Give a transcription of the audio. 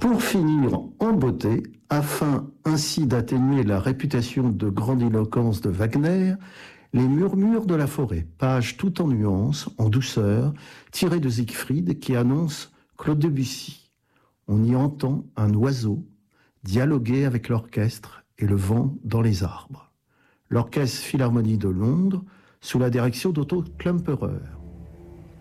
Pour finir en beauté, afin ainsi d'atténuer la réputation de grandiloquence de Wagner, les murmures de la forêt, page tout en nuances, en douceur, tirée de Siegfried qui annonce Claude Debussy. On y entend un oiseau dialoguer avec l'orchestre et le vent dans les arbres. L'Orchestre Philharmonie de Londres, sous la direction d'Otto Klemperer.